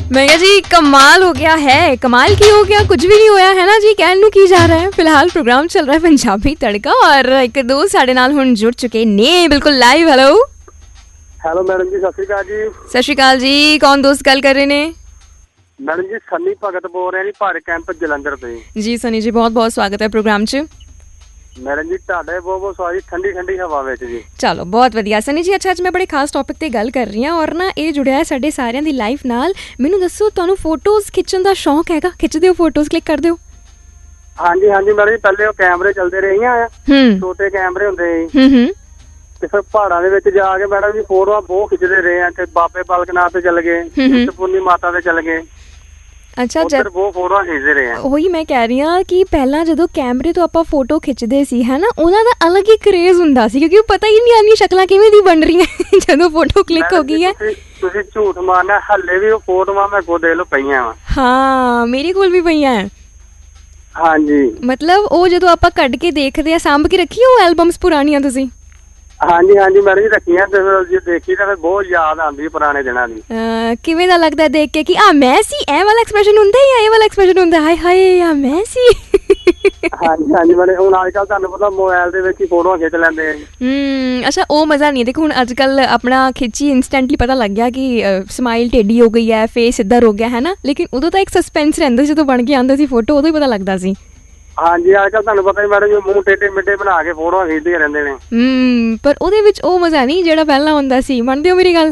मैं कहा जी कमाल हो गया है। कमाल की हो गया, कुछ भी नहीं होया है ना जी, कहन नूं की जा रहा है। फिलहाल प्रोग्राम चल रहा है पंजाबी तड़का और एक दोस्त साडे नाल हुण जुड़ चुके ने बिल्कुल लाइव। हेलो हेलो मैडम जी, सत श्री अकाल जी। सत श्री अकाल जी, कौन दोस्त गल कर रहे ने? मैडम जी सनी भगत बोल रहे हैं जी, भारत कैंप जलंधर से। जी सनी जी, बहुत बहुत स्वागत है प्रोग्राम च। मैडम जी ਤੁਹਾਡੇ ਬਹੁਤ ਸਵਾਰੀ ਠੰਡੀ ਠੰਡੀ ਹਵਾ ਵਿੱਚ ਜੀ। ਚਲੋ ਬਹੁਤ ਵਧੀਆ ਸਨੀ ਜੀ। ਅੱਛਾ, ਅੱਜ ਮੈਂ ਬੜੇ ਖਾਸ ਟੌਪਿਕ ਤੇ ਗੱਲ ਕਰ ਰਹੀ ਹਾਂ ਔਰ ਨਾ ਇਹ ਜੁੜਿਆ ਹੈ ਸਾਡੇ ਸਾਰਿਆਂ ਦੀ ਲਾਈਫ ਨਾਲ। ਮੈਨੂੰ ਦੱਸੋ, ਤੁਹਾਨੂੰ ਫੋਟੋਜ਼ ਖਿੱਚਣ ਦਾ ਸ਼ੌਂਕ ਹੈਗਾ? ਖਿੱਚਦੇ ਹੋ ਫੋਟੋਜ਼, ਕਲਿੱਕ ਕਰਦੇ ਹੋ? ਹਾਂਜੀ ਹਾਂਜੀ ਮੈਡਮ ਜੀ, ਪਹਿਲੇ ਉਹ ਕੈਮਰੇ ਚੱਲਦੇ ਰਹੇ ਆ, ਛੋਟੇ ਕੈਮਰੇ ਹੁੰਦੇ ਸੀ ਤੇ ਫਿਰ ਪਹਾੜਾਂ ਦੇ ਵਿੱਚ ਜਾ ਕੇ ਮੈਡਮ ਜੀ ਫੋਟੋਆਂ ਬਹੁਤ ਖਿੱਚਦੇ ਰਹੇ ਆ। ਤੇ ਬਾਬੇ ਬਾਲਕਨਾਥ ਤੇ ਚੱਲ ਗਏ, ਚਿੰਤਪੁਰਨੀ ਮਾਤਾ ਤੇ ਚੱਲ ਗਏ। ਅੱਛਾ, ਉੱਧਰ ਬਹੁਤ ਫੋਟੋਆਂ ਖਿੱਚਦੇ ਰਹੇ ਆ। ਉਹੀ ਮੈਂ ਕਹਿ ਰਹੀ ਹਾਂ ਕਿ ਪਹਿਲਾਂ ਜਦੋਂ ਕੈਮਰੇ ਤੋਂ ਆਪਾਂ ਫੋਟੋ ਖਿੱਚਦੇ ਸੀ ਹੈ ਨਾ, ਉਹਨਾਂ ਦਾ ਅਲੱਗ ਹੀ ਕਰੇਜ਼ ਹੁੰਦਾ ਸੀ ਕਿਉਂਕਿ ਉਹ ਪਤਾ ਹੀ ਨਹੀਂ ਆਉਂਦੀਆਂ ਸ਼ਕਲਾਂ ਕਿਵੇਂ ਦੀ ਬਣ ਰਹੀਆਂ ਜਦੋਂ ਫੋਟੋ ਕਲਿੱਕ ਹੋ ਗਈ ਹੈ। ਤੁਸੀਂ ਝੂਠ ਮਾਰਨਾ, ਹੱਲੇ ਵੀ ਉਹ ਫੋਟੋਆਂ ਮੇਰੇ ਕੋਲ ਦੇਖ ਲਓ ਪਈਆਂ ਵਾ। ਹਾਂ, ਮੇਰੇ ਕੋਲ ਵੀ ਪਈਆਂ ਹੈ। ਹਾਂਜੀ, ਮਤਲਬ ਉਹ ਜਦੋਂ ਆਪਾਂ ਕੱਢ ਕੇ ਦੇਖਦੇ ਆ, ਸਾਂਭ ਕੇ ਰੱਖੀ ਉਹ ਐਲਬਮਸ ਪੁਰਾਣੀਆਂ ਤੁਸੀਂ? ਹਾਂਜੀ ਹਾਂਜੀ ਮੈਡਮ ਜੀ, ਰੱਖੀਆਂ ਤੇ ਜੇ ਦੇਖੀ ਤਾਂ ਫਿਰ ਬਹੁਤ ਯਾਦ ਆਉਂਦੀ ਪੁਰਾਣੇ ਦਿਨਾਂ ਦੀ। ਕਿਵੇਂ ਦਾ ਲੱਗਦਾ ਦੇਖ ਕੇ ਕਿ ਆ ਮੈਂ ਸੀ, ਇਹ ਵਾਲਾ ਐਕਸਪ੍ਰੈਸ਼ਨ ਹੁੰਦਾ ਜਾਂ ਇਹ ਵਾਲਾ ਐਕਸਪ੍ਰੈਸ਼ਨ ਹੁੰਦਾ? ਹਾਏ ਹਾਏ ਆ ਮੈਂ ਸੀ। ਹਾਂਜੀ ਹਾਂਜੀ ਮੈਡਮ, ਹੁਣ ਅੱਜ ਕੱਲ੍ਹ ਤੁਹਾਨੂੰ ਪਤਾ ਮੋਬਾਈਲ ਦੇ ਵਿੱਚ ਹੀ ਫੋਟੋਆਂ ਖਿੱਚ ਲੈਂਦੇ ਆ। ਅੱਛਾ, ਉਹ ਮਜ਼ਾ ਨਹੀਂ। ਦੇਖੋ ਹੁਣ ਅੱਜ ਕੱਲ੍ਹ ਆਪਣਾ ਖਿੱਚੀ ਇੰਸਟੈਂਟਲੀ ਪਤਾ ਲੱਗ ਗਿਆ ਕਿ ਸਮਾਈਲ ਟੇਢੀ ਹੋ ਗਈ ਹੈ, ਫੇਸ ਇੱਧਰ ਹੋ ਗਿਆ ਹੈ ਨਾ, ਲੇਕਿਨ ਉਦੋਂ ਤਾਂ ਇੱਕ ਸਸਪੈਂਸ ਰਹਿੰਦਾ ਜਦੋਂ ਬਣ ਕੇ ਆਉਂਦਾ ਸੀ ਫੋਟੋ, ਉਦੋਂ ਹੀ ਪਤਾ ਲੱਗਦਾ ਸੀ। ਹਾਂਜੀ, ਅੱਜ ਕੱਲ੍ਹ ਤੁਹਾਨੂੰ ਪਤਾ ਹੀ ਮੈਡਮ ਜੀ ਮੂੰਹ ਟੇਢੇ ਮਿੱਢੇ ਬਣਾ ਕੇ ਫੋਟੋਆਂ ਖਿੱਚਦੇ ਰਹਿੰਦੇ ਨੇ। ਪਰ ਉਹਦੇ ਵਿੱਚ ਉਹ ਮਜ਼ਾ ਨਹੀਂ ਜਿਹੜਾ ਪਹਿਲਾਂ ਹੁੰਦਾ ਸੀ। ਮੰਨਦੇ ਹੋ ਮੇਰੀ ਗੱਲ?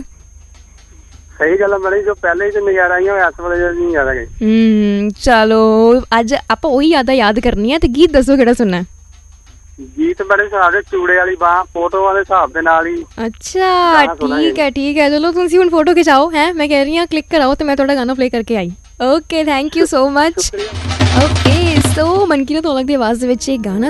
ਸਹੀ ਗੱਲ ਹੈ ਮੈਡਮ ਜੀ, ਜੋ ਪਹਿਲੇ ਚ ਨਜ਼ਾਰਾ ਆਈਆਂ ਇਸ ਵੇਲੇ ਨਹੀਂ ਯਾਦ ਹੈਗੇ। ਚਲੋ ਅੱਜ ਆਪਾਂ ਉਹੀ ਯਾਦ ਕਰਨੀ ਆ। ਤੇ ਗੀਤ ਦੱਸੋ ਕਿਹੜਾ ਸੁਣਨਾ? ਗੀਤ ਮੈਡਮ ਸਾਡੇ ਚੂੜੇ ਵਾਲੀ ਬਾਂਹ ਫੋਟੋਆਂ ਦੇ ਹਿਸਾਬ ਦੇ ਨਾਲ ਹੀ। ਅੱਛਾ ਠੀਕ ਹੈ ਚਲੋ ਤੁਸੀਂ ਹੁਣ ਫੋਟੋ ਖਿਚਾਓ ਹੈ, ਮੈਂ ਕਹਿ ਰਹੀ ਹਾਂ ਕਲਿੱਕ ਕਰਾਓ ਤੇ ਮੈਂ ਤੁਹਾਡਾ ਗਾਣਾ ਪਲੇ ਕਰਕੇ ਆਈ। Okay, thank you so much. Okay, ਸੋ ਮਨਕੀਰਤ ਔਲਖ ਦੀ ਆਵਾਜ਼ ਦੇ ਵਿੱਚ ਇਹ ਗਾਣਾ